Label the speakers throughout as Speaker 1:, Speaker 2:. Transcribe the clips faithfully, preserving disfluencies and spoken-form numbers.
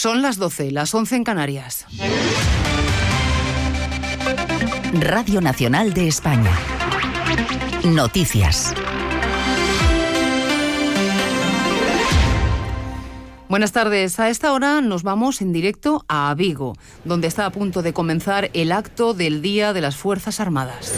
Speaker 1: Son las doce, las once en Canarias.
Speaker 2: Radio Nacional de España. Noticias.
Speaker 1: Buenas tardes. A esta hora nos vamos en directo a Vigo, donde está a punto de comenzar el acto del Día de las Fuerzas Armadas.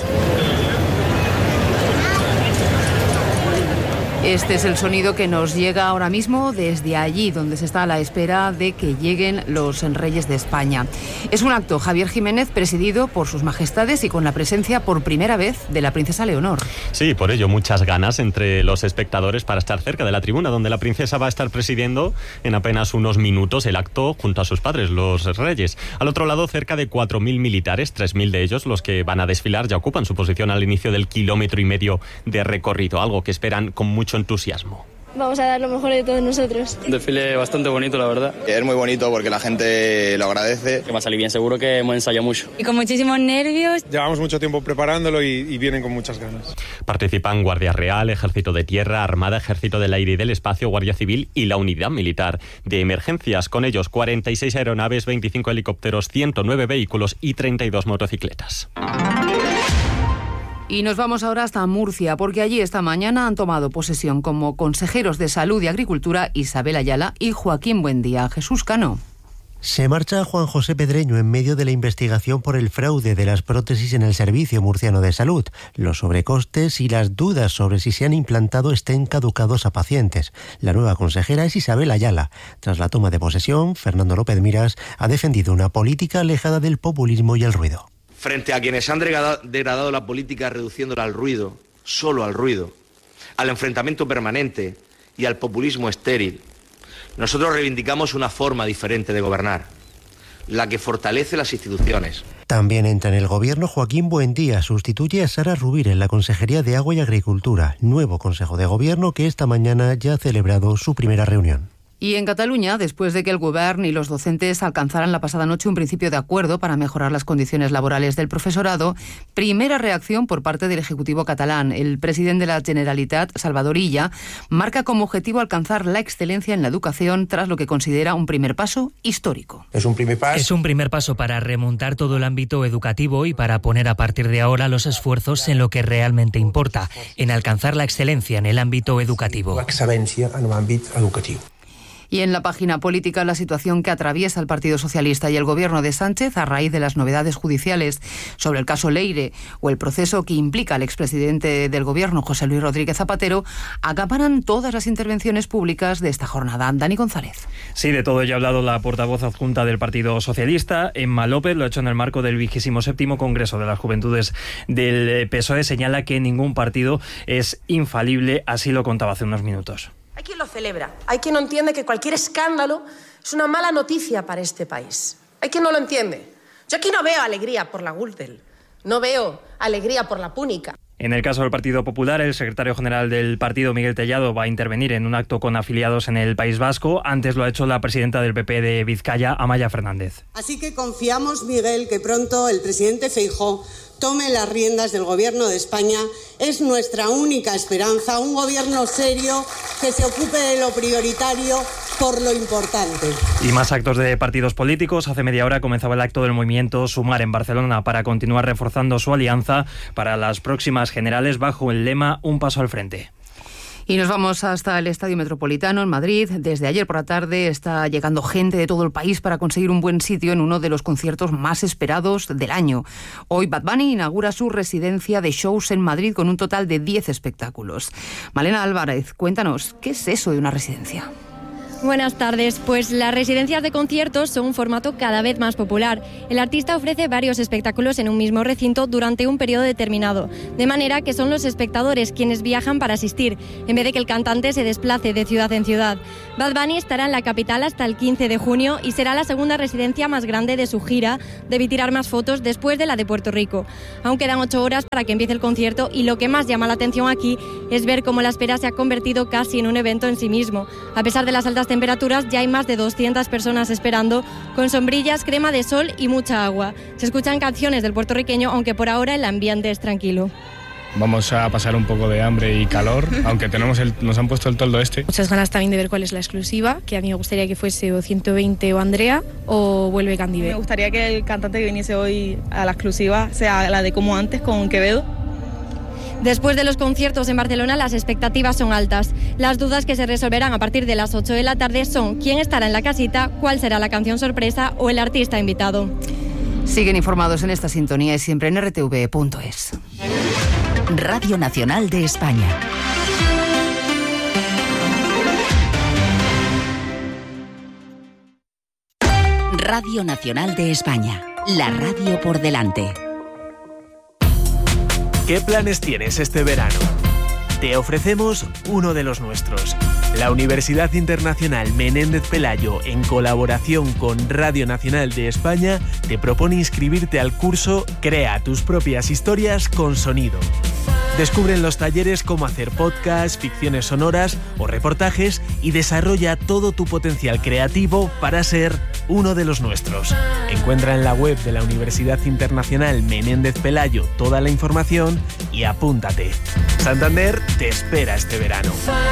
Speaker 1: Este es el sonido que nos llega ahora mismo desde allí, donde se está a la espera de que lleguen los reyes de España. Es un acto, Javier Jiménez, presidido por sus majestades y con la presencia por primera vez de la princesa Leonor.
Speaker 3: Sí, por ello muchas ganas entre los espectadores para estar cerca de la tribuna, donde la princesa va a estar presidiendo en apenas unos minutos el acto junto a sus padres, los reyes. Al otro lado, cerca de cuatro mil militares, tres mil de ellos, los que van a desfilar, ya ocupan su posición al inicio del kilómetro y medio de recorrido, algo que esperan con mucho entusiasmo.
Speaker 4: Vamos a dar lo mejor de todos nosotros.
Speaker 5: Un desfile bastante bonito, la verdad.
Speaker 6: Es muy bonito porque la gente lo agradece.
Speaker 5: Que va a salir bien, seguro que hemos ensayado mucho.
Speaker 4: Y con muchísimos nervios.
Speaker 7: Llevamos mucho tiempo preparándolo y, y vienen con muchas ganas.
Speaker 3: Participan Guardia Real, Ejército de Tierra, Armada, Ejército del Aire y del Espacio, Guardia Civil y la Unidad Militar de Emergencias. Con ellos, cuarenta y seis aeronaves, veinticinco helicópteros, ciento nueve vehículos y treinta y dos motocicletas.
Speaker 1: Y nos vamos ahora hasta Murcia, porque allí esta mañana han tomado posesión como consejeros de Salud y Agricultura Isabel Ayala y Joaquín Buendía. Jesús Cano.
Speaker 8: Se marcha Juan José Pedreño en medio de la investigación por el fraude de las prótesis en el Servicio Murciano de Salud. Los sobrecostes y las dudas sobre si se han implantado estén caducados a pacientes. La nueva consejera es Isabel Ayala. Tras la toma de posesión, Fernando López Miras ha defendido una política alejada del populismo y el ruido.
Speaker 9: Frente a quienes han degradado la política reduciéndola al ruido, solo al ruido, al enfrentamiento permanente y al populismo estéril, nosotros reivindicamos una forma diferente de gobernar, la que fortalece las instituciones.
Speaker 8: También entra en el gobierno Joaquín Buendía, sustituye a Sara Rubir en la Consejería de Agua y Agricultura, nuevo Consejo de Gobierno que esta mañana ya ha celebrado su primera reunión.
Speaker 1: Y en Cataluña, después de que el Govern y los docentes alcanzaran la pasada noche un principio de acuerdo para mejorar las condiciones laborales del profesorado, primera reacción por parte del Ejecutivo catalán. El presidente de la Generalitat, Salvador Illa, marca como objetivo alcanzar la excelencia en la educación tras lo que considera un primer paso histórico.
Speaker 10: Es un primer paso.
Speaker 11: Es un primer paso para remontar todo el ámbito educativo y para poner a partir de ahora los esfuerzos en lo que realmente importa, en alcanzar la excelencia en el ámbito educativo.
Speaker 10: La excelencia en el ámbito educativo.
Speaker 1: Y en la página política, la situación que atraviesa el Partido Socialista y el gobierno de Sánchez a raíz de las novedades judiciales sobre el caso Leire o el proceso que implica al expresidente del gobierno, José Luis Rodríguez Zapatero, acaparan todas las intervenciones públicas de esta jornada. Dani González.
Speaker 12: Sí, de todo ya ha hablado la portavoz adjunta del Partido Socialista, Emma López, lo ha hecho en el marco del vigésimo séptimo Congreso de las Juventudes del P S O E. Señala que ningún partido es infalible, así lo contaba hace unos minutos.
Speaker 13: Hay quien lo celebra, hay quien no entiende que cualquier escándalo es una mala noticia para este país. Hay quien no lo entiende. Yo aquí no veo alegría por la Gürtel, no veo alegría por la Púnica.
Speaker 12: En el caso del Partido Popular, el secretario general del partido, Miguel Tellado, va a intervenir en un acto con afiliados en el País Vasco. Antes lo ha hecho la presidenta del P P de Vizcaya, Amaia Fernández.
Speaker 14: Así que confiamos, Miguel, que pronto el presidente Feijóo tome las riendas del Gobierno de España. Es nuestra única esperanza, un gobierno serio que se ocupe de lo prioritario por lo importante.
Speaker 12: Y más actos de partidos políticos. Hace media hora comenzaba el acto del movimiento Sumar en Barcelona para continuar reforzando su alianza para las próximas generales bajo el lema Un paso al frente.
Speaker 1: Y nos vamos hasta el Estadio Metropolitano en Madrid. Desde ayer por la tarde está llegando gente de todo el país para conseguir un buen sitio en uno de los conciertos más esperados del año. Hoy Bad Bunny inaugura su residencia de shows en Madrid con un total de diez espectáculos. Malena Álvarez, cuéntanos, ¿qué es eso de una residencia?
Speaker 4: Buenas tardes. Pues las residencias de conciertos son un formato cada vez más popular. El artista ofrece varios espectáculos en un mismo recinto durante un periodo determinado, de manera que son los espectadores quienes viajan para asistir, en vez de que el cantante se desplace de ciudad en ciudad. Bad Bunny estará en la capital hasta el quince de junio y será la segunda residencia más grande de su gira. Debe tirar más fotos después de la de Puerto Rico. Aún quedan ocho horas para que empiece el concierto y lo que más llama la atención aquí es ver cómo la espera se ha convertido casi en un evento en sí mismo. A pesar de las altas temperaturas, ya hay más de doscientas personas esperando, con sombrillas, crema de sol y mucha agua. Se escuchan canciones del puertorriqueño, aunque por ahora el ambiente es tranquilo.
Speaker 15: vamos a pasar un poco de hambre y calor, aunque tenemos el, nos han puesto el toldo este.
Speaker 16: Muchas ganas también de ver cuál es la exclusiva, que a mí me gustaría que fuese o ciento veinte o Andrea o vuelve Candibe.
Speaker 17: Me gustaría que el cantante que viniese hoy a la exclusiva sea la de Como Antes con Quevedo.
Speaker 4: Después de los conciertos en Barcelona, las expectativas son altas. Las dudas que se resolverán a partir de las ocho de la tarde son quién estará en la casita, cuál será la canción sorpresa o el artista invitado.
Speaker 1: Siguen informados en esta sintonía y siempre en r t v punto es.
Speaker 2: Radio Nacional de España. Radio Nacional de España. La radio por delante.
Speaker 18: ¿Qué planes tienes este verano? Te ofrecemos uno de los nuestros. La Universidad Internacional Menéndez Pelayo, en colaboración con Radio Nacional de España, te propone inscribirte al curso Crea tus propias historias con sonido. Descubre en los talleres cómo hacer podcasts, ficciones sonoras o reportajes y desarrolla todo tu potencial creativo para ser uno de los nuestros. Encuentra en la web de la Universidad Internacional Menéndez Pelayo toda la información y apúntate. Santander te espera este verano.